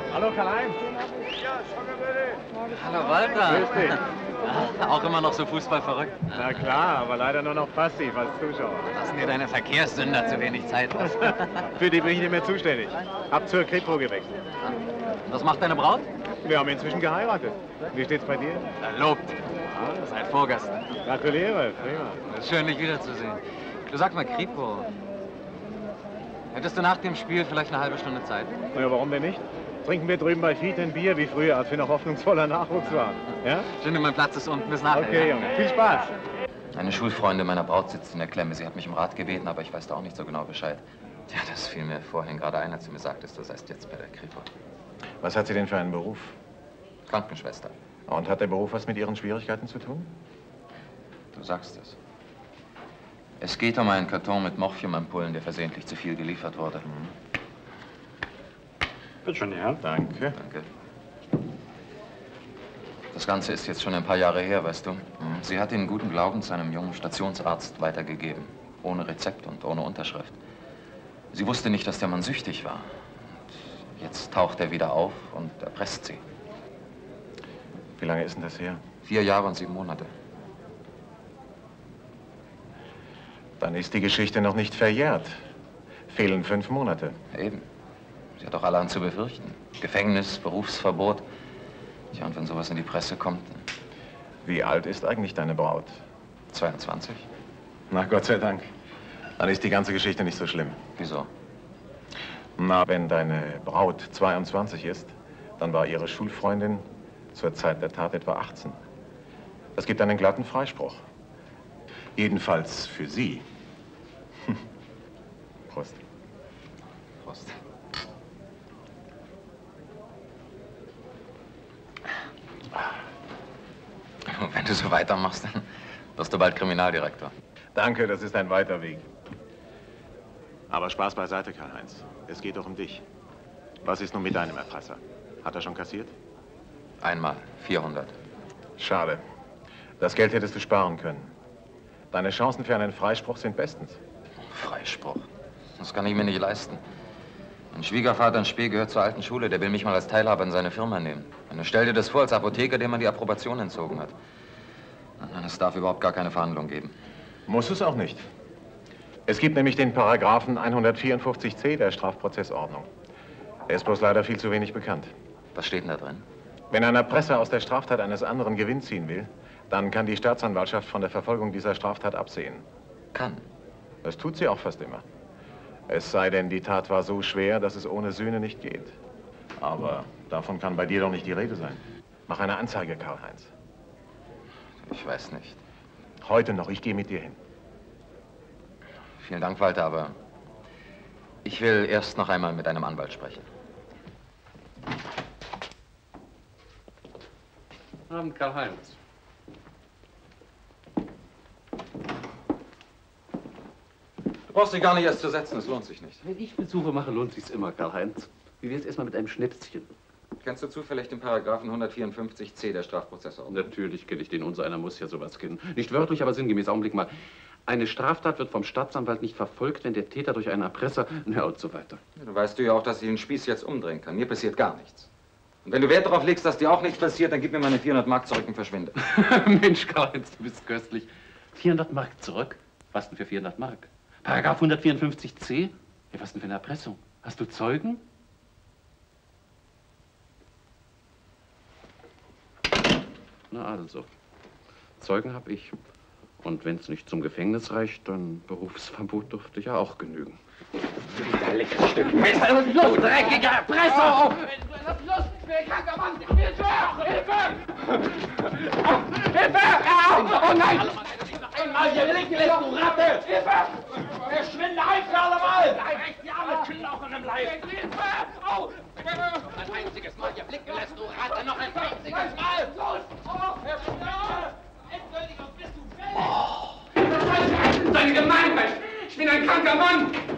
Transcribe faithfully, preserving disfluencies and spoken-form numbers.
Hallo Karl-Heinz. Hallo Walter. Grüß dich. Ja, auch immer noch so fußballverrückt. Na klar, aber leider nur noch passiv als Zuschauer. Lassen dir deine Verkehrssünder zu wenig Zeit, was? Für die bin ich nicht mehr zuständig. Hab zur Kripo gewechselt. Was macht deine Braut? Wir haben inzwischen geheiratet. Wie steht's bei dir? Erlobt. Seit vorgestern. Gratuliere, prima. Das ist schön, dich wiederzusehen. Du, sag mal, Kripo, hättest du nach dem Spiel vielleicht eine halbe Stunde Zeit? Na ja, warum denn nicht? Trinken wir drüben bei Fiete ein Bier wie früher, als wir noch hoffnungsvoller Nachwuchs waren. Ja? Schön, mein Platz ist unten. Bis nachher. Okay, Junge. Viel Spaß. Eine Schulfreundin meiner Braut sitzt in der Klemme. Sie hat mich um Rat gebeten, aber ich weiß da auch nicht so genau Bescheid. Ja, das fiel mir vorhin gerade ein, als du mir sagtest, du seist jetzt bei der Kripo. Was hat sie denn für einen Beruf? Krankenschwester. Und hat der Beruf was mit ihren Schwierigkeiten zu tun? Du sagst es. Es geht um einen Karton mit Morphiumampullen, der versehentlich zu viel geliefert wurde. Mhm. Bitte schön, ja. Danke. Danke. Das Ganze ist jetzt schon ein paar Jahre her, weißt du. Sie hat ihn guten Glaubens einem jungen Stationsarzt weitergegeben. Ohne Rezept und ohne Unterschrift. Sie wusste nicht, dass der Mann süchtig war. Und jetzt taucht er wieder auf und erpresst sie. Wie lange ist denn das her? Vier Jahre und sieben Monate. Dann ist die Geschichte noch nicht verjährt. Fehlen fünf Monate. Eben. Sie hat auch allerhand zu befürchten. Gefängnis, Berufsverbot. Tja, und wenn sowas in die Presse kommt... Wie alt ist eigentlich deine Braut? zweiundzwanzig. Na, Gott sei Dank. Dann ist die ganze Geschichte nicht so schlimm. Wieso? Na, wenn deine Braut zweiundzwanzig ist, dann war ihre Schulfreundin zur Zeit der Tat etwa achtzehn. Es gibt einen glatten Freispruch. Jedenfalls für sie. Prost. Prost. Wenn du so weitermachst, dann wirst du bald Kriminaldirektor. Danke, das ist ein weiter Weg. Aber Spaß beiseite, Karl-Heinz. Es geht doch um dich. Was ist nun mit deinem Erpresser? Hat er schon kassiert? Einmal. vierhundert. Schade. Das Geld hättest du sparen können. Deine Chancen für einen Freispruch sind bestens. Freispruch? Das kann ich mir nicht leisten. Mein Schwiegervater in Spee gehört zur alten Schule. Der will mich mal als Teilhaber in seine Firma nehmen. Und stell dir das vor, als Apotheker, dem man die Approbation entzogen hat. Nein, es darf überhaupt gar keine Verhandlung geben. Muss es auch nicht. Es gibt nämlich den Paragraphen hundertvierundfünfzig c der Strafprozessordnung. Er ist bloß leider viel zu wenig bekannt. Was steht denn da drin? Wenn ein Erpresser aus der Straftat eines anderen Gewinn ziehen will, dann kann die Staatsanwaltschaft von der Verfolgung dieser Straftat absehen. Kann? Das tut sie auch fast immer. Es sei denn, die Tat war so schwer, dass es ohne Sühne nicht geht. Aber davon kann bei dir doch nicht die Rede sein. Mach eine Anzeige, Karl-Heinz. Ich weiß nicht. Heute noch, ich gehe mit dir hin. Vielen Dank, Walter, aber ich will erst noch einmal mit einem Anwalt sprechen. Guten Abend, Karl-Heinz. Du brauchst dich gar nicht erst zu setzen, es lohnt sich nicht. Wenn ich Besuche mache, lohnt sich's immer, Karl-Heinz. Wie wär's erstmal mit einem Schnäpschen? Kennst du zufällig den Paragraphen hundertvierundfünfzig c der Strafprozessordnung? Natürlich kenne ich den. Unser einer muss ja sowas kennen. Nicht wörtlich, aber sinngemäß. Augenblick mal. Eine Straftat wird vom Staatsanwalt nicht verfolgt, wenn der Täter durch einen Erpresser... Ja, und so weiter. Ja, du weißt du ja auch, dass ich den Spieß jetzt umdrehen kann. Mir passiert gar nichts. Und wenn du Wert darauf legst, dass dir auch nichts passiert, dann gib mir meine vierhundert Mark zurück und verschwinde. Mensch, Karl-Heinz, du bist köstlich. vierhundert Mark zurück? Was denn für vierhundert Mark? Paragraph hundertvierundfünfzig c? Ja, was denn für eine Erpressung? Hast du Zeugen? Na also, Zeugen habe ich. Und wenn es nicht zum Gefängnis reicht, dann Berufsverbot dürfte ja auch genügen. Der leckere Stück Mist! Los, los, dreckiger Erpresser! Oh, lass los! Ich bin ein kranker Mann! Hilfe! Hilfe! Hilfe! Oh nein! Einmal hier liegen lässt, du Ratte! Hilfe! Verschwinde ein für alle Mal! Nein, die arme Kühlauch im Leib! Hilfe! Au! Noch ein einziges Mal hier blicken lässt, du Ratte! Noch ein einziges Mal! Los! Oh, verschwinde! Endgültig, sonst bist du fällig! Oh. Das soll ich Seine Gemeinheit! Ich bin ein kranker Mann!